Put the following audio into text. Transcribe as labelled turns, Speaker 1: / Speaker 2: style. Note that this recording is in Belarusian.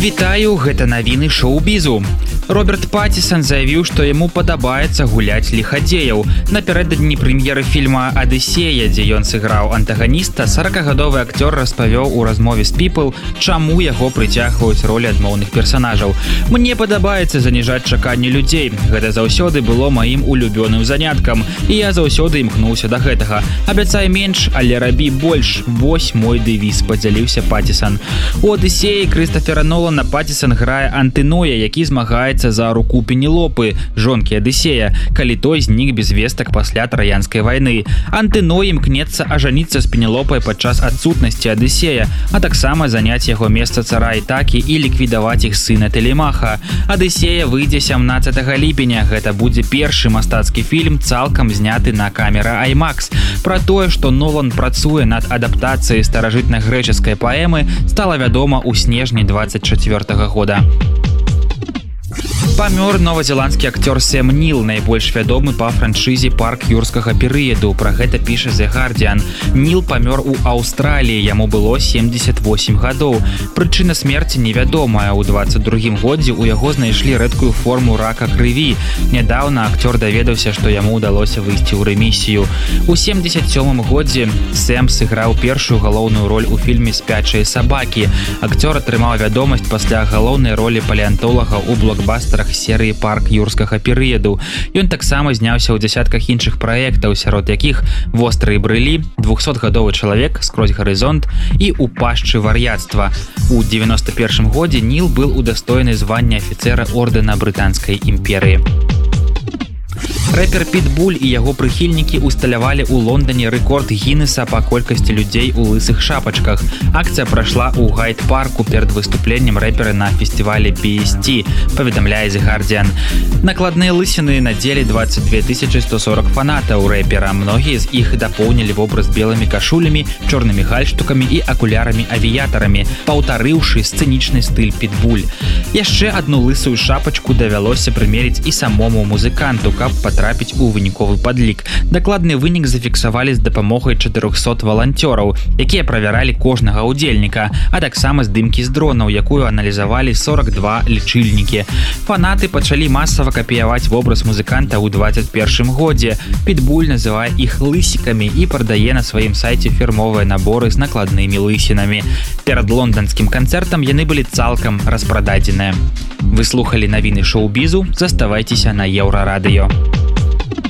Speaker 1: Вітаю, гэта навіны шоу-бізу. Роберт Паттисон заявіў, што яму падабаецца гуляць ліхадзеяў. Напярэдадні прэм'еры фільма «Адысея», дзе ён сыграў антаганіста, 40-гадовы акцёр распавёў у размове з People, чаму яго прыцягваюць ролі адмоўных персанажаў. «Мне падабаецца заніжаць чаканні людзей. Гэта заўсёды было маім улюбёным заняткам, і я заўсёды імкнуўся да гэтага. Абяцай менш, але рабі больш. Вось мой дэвіз», — падзяліўся Паттисон. У «Адысеі» Крыстафера Нолана Паттисон грае антыноя, які змагаецца за руку Пенелопы, жонкі Адысея, калі той знік без вестак пасля Траянскай вайны. Антыной імкнецца ажаніцца з Пенелопай падчас адсутнасці Адысея, а таксама заняць яго месца цара Ітакі і ліквідаваць іх сына Телемаха. «Адысея» выйдзе 17 ліпеня. Гэта будзе першы мастацкі фільм, цалкам зняты на камера IMAX. Пра тое, што Нолан працуе над адаптацыяй старажытнагрэчаскай паэмы, стала вядома ў снежні 24 года. Памёр новазеландскі акцёр Сэм Ніл, найбольш вядомы па франшызе «Парк юрскага перыяду». Пра гэта піша The Guardian. Ніл памёр у Аўстраліі, яму было 78 гадоў. Прычына смерці невядомая. У 22 годзе ў яго знайшлі рэдкую форму рака крыві. Нядаўна акцёр даведаўся, што яму ўдалося выйсці ў рэмісію. У 77 годзе Сэм сыграў першую галоўную роль у фільме «Спячыя сабакі». Акцёр атрымаў вядомасць пасля галоўнай ролі палеантолага ў блокбастерах серыі «Парк юрскага перыяду». Ён таксама зняўся ў дзясятках іншых праектаў, сярод якіх «Вострыя брылі», «200-гадовы чалавек», «Скрозь гарызонт» і «У пашчы вар'яцтва». У 91 годзе Ніл быў удостоены звання афіцэра ордэна Брытанскай імперыі. Рэпер Питбуль і яго прыхільнікі усталявалі ў Лондоне рэкорд Гіннеса па колькасці людзей у лысых шапачках. Акцыя прайшла ў Гайд-парку перад выступленнем рэпера на фестывале BST, паведамляе The Guardian. Накладныя лысіны надзелі 22 140 фанатаў рэпера. Многія з іх дапоўнілі вобраз белымі кашулямі, чорнымі гальштукамі і акулярамі-авіятарамі, паўтарыўшы сцэнічны стыль Питбуль. Яшчэ адну лысую шапачку давялося прымерыць і самому музыканту, каб патрапіць у выніковы падлік. Дакладны вынік зафіксавалі з дапамогай 400 валанцёраў, якія правяралі кожнага ўдзельніка, а таксама здымкі з дронаў, якую аналізавалі 42 лічыльнікі. Фанаты пачалі масава капіяваць вобраз музыканта ў 21 годзе. Питбуль называе іх лысікамі і прадае на сваім сайце фірмовыя наборы з накладнымі лысінамі. Перад лонданскім канцэртам яны былі цалкам распрададзеныя. Вы слухалі навіны шоу-бізу, заставайцеся на Еўрарадыё.